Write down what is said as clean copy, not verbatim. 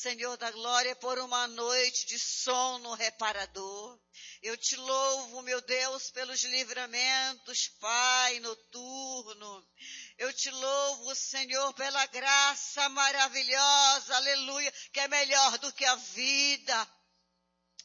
Senhor da glória, por uma noite de sono reparador. Eu te louvo, meu Deus, pelos livramentos, Pai, noturno. Eu te louvo, Senhor, pela graça maravilhosa, aleluia, que é melhor do que a vida.